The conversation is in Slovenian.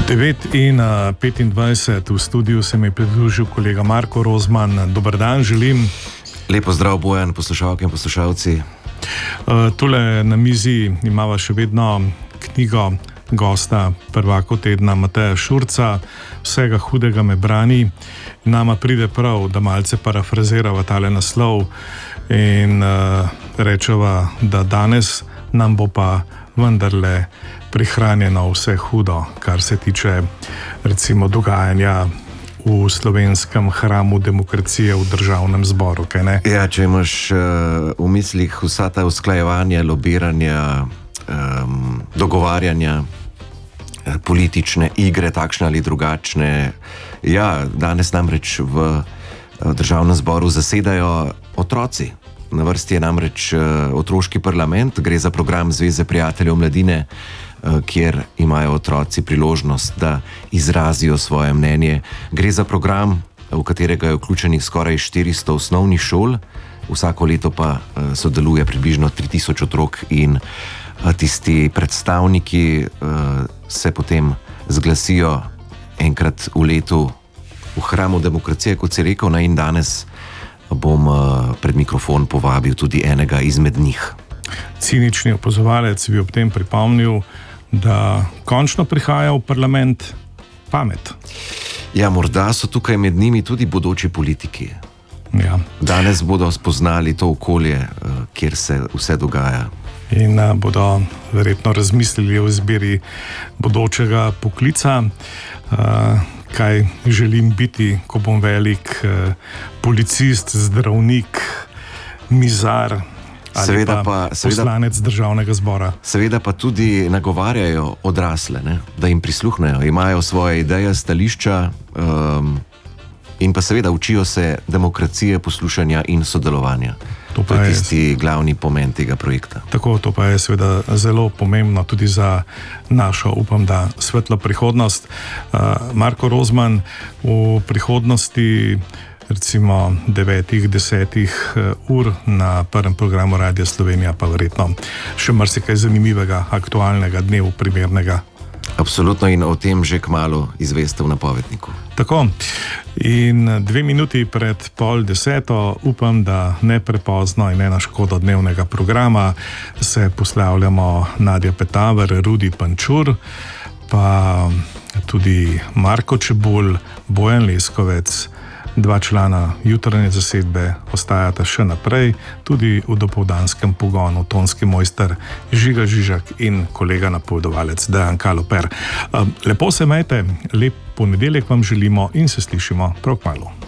9:25 v studiu se mi je pridružil kolega Marko Rozman. Dober dan, želim. Lepo zdrav, Bojan, poslušalke in poslušalci. Tule na mizi imava še vedno knjigo gosta prvako tedna Mateja Šurca, Vsega hudega me brani. Nama pride prav, da malce parafrazirava tale naslov in rečeva, da danes nam bo pa vendarle prihranjeno vse hudo, kar se tiče recimo dogajanja v slovenskem hramu demokracije v Državnem zboru, kaj ne? Ja, če imaš v mislih vsa ta usklajevanja, lobiranja, dogovarjanja, politične igre, takšne ali drugačne. Ja, danes namreč v Državnem zboru zasedajo otroci. Na vrsti je namreč otroški parlament, gre za program Zveze prijateljev mladine, kjer imajo otroci priložnost, da izrazijo svoje mnenje. Gre za program, v katerega je vključenih skoraj 400 osnovnih šol, vsako leto pa sodeluje približno 3000 otrok in tisti predstavniki se potem zglasijo enkrat v letu v hramu demokracije, kot si rekel, in danes bom pred mikrofon povabil tudi enega izmed njih. Cinični opazovalec bi ob tem pripomnil, da končno prihaja v parlament pamet. Ja, morda so tukaj med njimi tudi bodoči politiki. Ja. Danes bodo spoznali to okolje, kjer se vse dogaja. In bodo verjetno razmislili o izbiri bodočega poklica, kaj želim biti, ko bom velik, policist, zdravnik, mizar ali poslanec Državnega zbora. Seveda pa tudi nagovarjajo odrasle, ne? Da jim prisluhnejo, imajo svoje ideje, stališča in pa seveda učijo se demokracije, poslušanja in sodelovanja. To je tisti glavni pomen tega projekta. Tako, to pa je seveda zelo pomembno tudi za našo, upam, da svetlo prihodnost. Marko Rozman, v prihodnosti recimo 9-10 ur na prvem programu Radia Slovenija pa verjetno še marsikaj zanimivega, aktualnega, dnevu primernega. Absolutno, in o tem že kmalu izveste v napovedniku. Tako, in 2 minuti pred 9:30, upam, da ne prepozno in ne na škodo dnevnega programa, se poslavljamo Nadja Petaver, Rudi Pančur, pa tudi Marko Čebulj, Bojan Leskovec, 2 člana jutranje zasedbe ostajata še naprej, tudi v dopoldanskem pogonu tonski mojster Žiga Žižak in kolega napovedovalec Dejan Kaloper. Lepo se imejte, lep ponedeljek vam želimo in se slišimo prav kmalu.